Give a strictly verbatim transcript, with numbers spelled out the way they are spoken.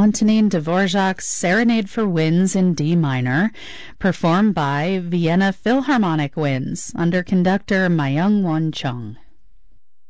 Antonin Dvorak's Serenade for Winds in D minor, performed by Vienna Philharmonic Winds under conductor Myung-Whun Chung.